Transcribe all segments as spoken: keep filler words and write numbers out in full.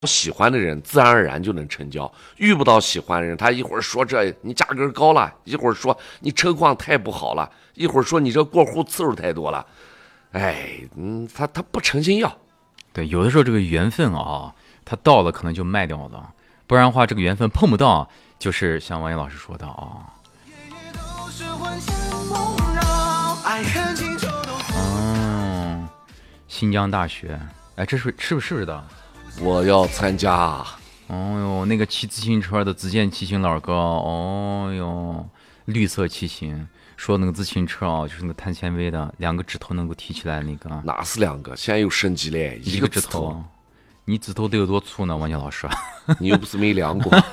喜欢的人自然而然就能成交，遇不到喜欢的人，他一会儿说这你价格高了，一会儿说你车况太不好了，一会儿说你这过户次数太多了，哎，嗯，他他不诚心要。 对，有的时候这个缘分啊，他到了可能就卖掉了，不然的话这个缘分碰不到，就是像王岩老师说的啊。嗯，新疆大学，哎，这是是不是的？ 我要参加。 哦哟，那个骑自行车的只见骑行老哥，哦哟，绿色骑行，说那个自行车啊，就是那个碳纤维的，两个指头能够提起来那个。 哪是两个？现在又升级了， 一个指头。你指头得有多粗呢，王杰老师？ 你又不是没量过。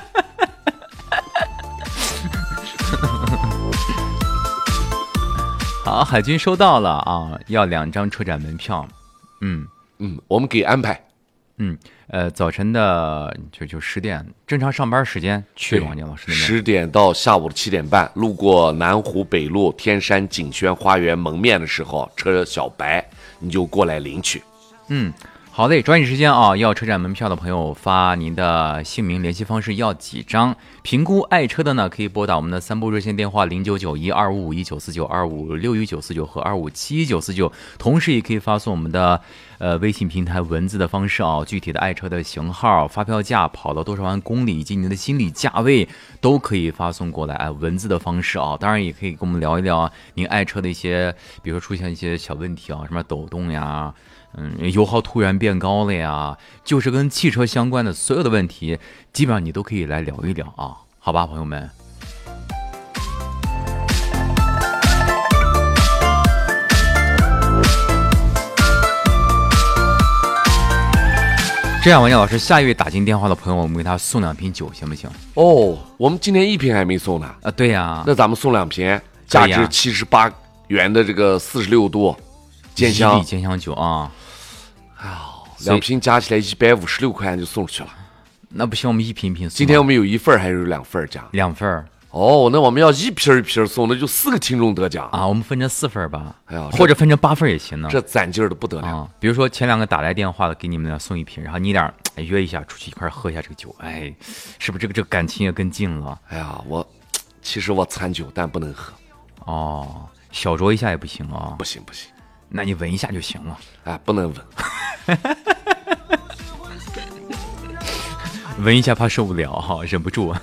好，海军收到了啊，要两张车展门票。嗯嗯，我们给安排。 嗯，呃，早晨的就就十点，正常上班时间去王杰老师那边。 十点到下午的七点半，路过南湖北路天山景轩花园门面的时候，车小白你就过来领取。 嗯，好嘞，抓紧时间啊！要车展门票的朋友发您的姓名、联系方式，要几张？评估爱车的呢，可以拨打我们的三部热线电话零九九一二五五一九四九、二五六一九四九和二五七一九四九，同时也可以发送我们的呃微信平台文字的方式啊，具体的爱车的型号、发票价、跑了多少万公里以及您的心理价位都可以发送过来，哎，文字的方式啊，当然也可以跟我们聊一聊您爱车的一些，比如说出现一些小问题啊，什么抖动呀。嗯，油耗突然变高了呀，就是跟汽车相关的所有的问题，基本上你都可以来聊一聊啊，好吧，朋友们。这样，王健老师，下一位打进电话的朋友，我们给他送两瓶酒，行不行？ 哦，我们今天一瓶还没送呢。 啊，对呀。 那咱们送两瓶，价值七十八元的这个四十六度兼香兼香酒啊。 两瓶加起来一百五十六块钱就送出去了。 那不行，我们一瓶一瓶送。 今天我们有一份还是有两份奖？ 两份。 哦，那我们要一瓶一瓶送，那就四个听众得奖啊！我们分成四份吧， 哎呀， 或者分成八份也行呢。 这攒劲儿的不得了、 啊！比如说前两个打来电话的，给你们俩送一瓶，然后你俩约一下出去一块喝一下这个酒，哎，是不是这个这个感情也更近了？ 哎呀，我其实我馋酒，但不能喝。 哦，小酌一下也不行啊？ 不行不行。 那你闻一下就行了。 哎，不能闻。 闻一下怕受不了哈，忍不住。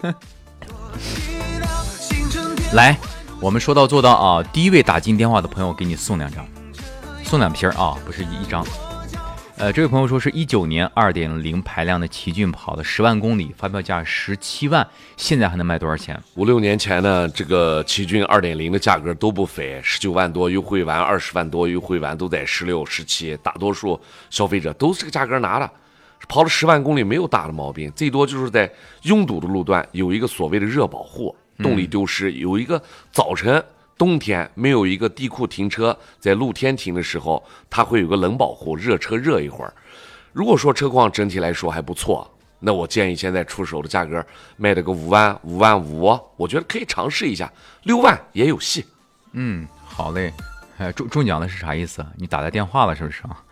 来，我们说到做到啊！第一位打进电话的朋友给你送两张，送两瓶啊，不是一张。呃，这位朋友说是一九年二点零排量的奇骏跑了十万公里，发票价十七万，现在还能卖多少钱？ 五六年前呢，这个奇骏二点零的价格都不菲，十九万多优惠完，二十万多优惠完都在十六、十七，大多数消费者都是这个价格拿的。跑了十万公里没有大的毛病，最多就是在拥堵的路段有一个所谓的热保护，动力丢失，有一个早晨冬天没有一个地库停车，在露天停的时候，它会有个冷保护，热车热一会儿。如果说车况整体来说还不错，那我建议现在出手的价格卖了个五万、五万五，我觉得可以尝试一下，六万也有戏。 嗯，好嘞。哎，中中奖的是啥意思？你打来电话了是不是啊？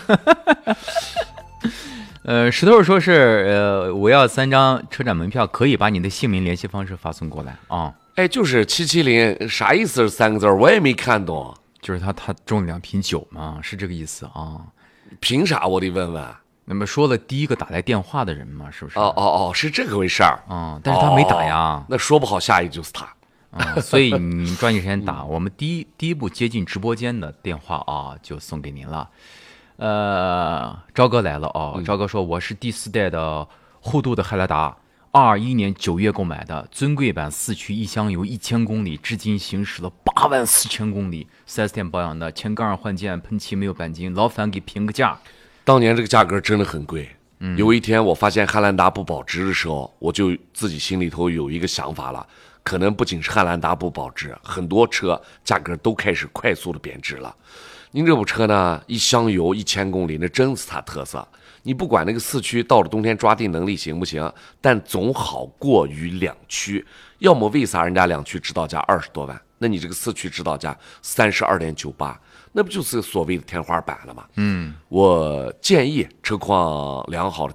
呃，石头说是呃，我要三张车展门票，可以把你的姓名、联系方式发送过来啊。 哎，就是七七零，啥意思？三个字我也没看懂。 就是他他中了两瓶酒嘛，是这个意思啊？ 凭啥？我得问问。 那么说了第一个打来电话的人嘛，是不是？ 哦哦哦，是这个回事儿啊、嗯。但是他没打呀、 哦，那说不好下一个就是他啊、嗯。所以你抓紧时间打，我们第一第一步接近直播间的电话啊，就送给您了。呃，赵哥来了哦， 嗯、 赵哥说我是第四代的沪都的汉兰达，二二一年九月购买的，尊贵版四驱一箱油一千公里，至今行驶了八万四千公里，四 S 店保养的，前杠换件，喷漆没有钣金，劳烦给评个价。 当年这个价格真的很贵。 嗯、 有一天我发现汉兰达不保值的时候，我就自己心里头有一个想法了，可能不仅是汉兰达不保值，很多车价格都开始快速的贬值了。您这部车呢，一箱油一千公里，那真是它特色。你不管那个四驱到了冬天抓地能力行不行，但总好过于两驱。要么为啥人家两驱指导价二十多万，那你这个四驱指导价三十二点九八， 那不就是所谓的天花板了吗？ 嗯， 我建议车况良好的